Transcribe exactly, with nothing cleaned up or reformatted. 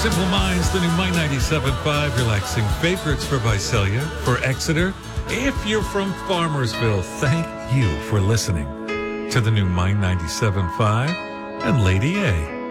Simple Minds, the new My ninety-seven point five relaxing favorites for Visalia, for Exeter. If you're from Farmersville, thank you for listening to the new My ninety-seven point five and Lady A.